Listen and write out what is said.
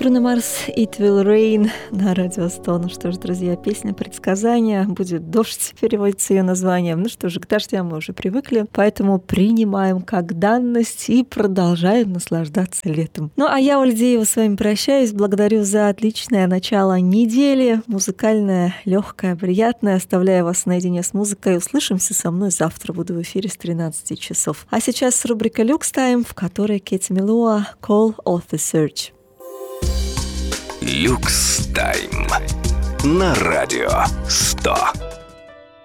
Bruno Mars, It Will Rain на Радио 100. Ну что ж, друзья, песня «Предсказания». Будет дождь, переводится ее названием. Ну что же, к дождям мы уже привыкли, поэтому принимаем как данность и продолжаем наслаждаться летом. Ну а я, Ольга Деева, с вами прощаюсь. Благодарю за отличное начало недели. Музыкальное, легкое, приятное. Оставляю вас наедине с музыкой. Услышимся со мной завтра. Буду в эфире с 13 часов. А сейчас рубрика «Люкс Тайм», в которой Кэти Мелуа «Call of the Search». Люкс Тайм на Радио 100.